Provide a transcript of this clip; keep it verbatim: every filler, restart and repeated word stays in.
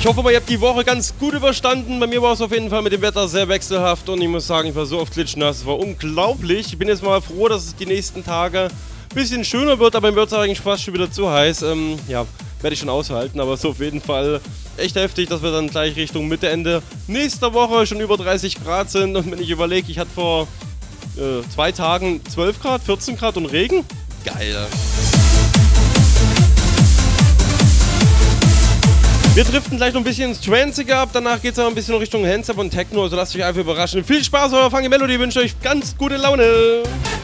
Ich hoffe mal, ihr habt die Woche ganz gut überstanden. Bei mir war es auf jeden Fall mit dem Wetter sehr wechselhaft und ich muss sagen, ich war so oft klitschnass. Es war unglaublich. Ich bin jetzt mal froh, dass es die nächsten Tage ein bisschen schöner wird, aber mir wird es eigentlich fast schon wieder zu heiß. Ähm, ja, werde ich schon aushalten, aber so auf jeden Fall echt heftig, dass wir dann gleich Richtung Mitte, Ende nächster Woche schon über dreißig Grad sind. Und wenn ich überlege, ich hatte vor äh, zwei Tagen zwölf Grad, vierzehn Grad und Regen. Geil. Wir driften gleich noch ein bisschen ins Trancige ab, danach geht es aber ein bisschen Richtung Hands-Up und Techno, also lasst euch einfach überraschen. Viel Spaß, euer Funky Melody, wünsche euch ganz gute Laune.